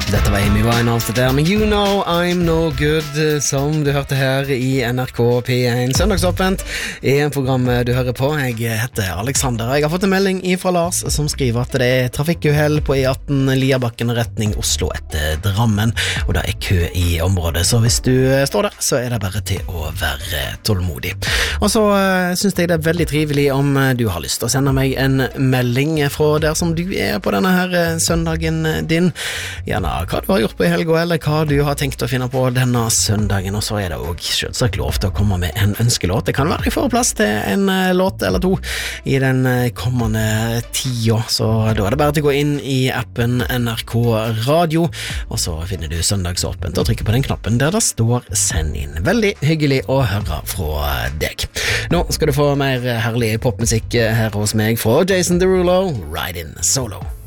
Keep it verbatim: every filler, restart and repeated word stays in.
Dette var Amy Winehouse der, men You Know I'm No Good, som du hørte her i N R K P en. Søndagsåpent er en program du hører på. Jeg heter Alexander. Jeg har fått en melding fra Lars som skriver at det er trafikkuhell på E atten Liabakken retning Oslo etter Drammen, og det er kø i området, så hvis du står der, så er det bare til å være tålmodig. Og så synes jeg det er veldig trivelig om du har lyst til å sende meg en melding fra der som du er på denne her søndagen din. Gjerne hva du har gjort på i helga, eller hva du har tenkt å finne på denne søndagen, og så er det også selvsagt lov til å komme med en ønskelåt. Det kan være jeg får plass til en låt eller to i den kommende tida, så da er det bare til å gå inn i appen N R K Radio, og så finner du søndagsåpent og trykker på den knappen der det står send inn. Veldig hyggelig å høre fra deg. Nå skal du få mer herlig popmusikk her hos meg fra Jason Derulo, Ride In Solo.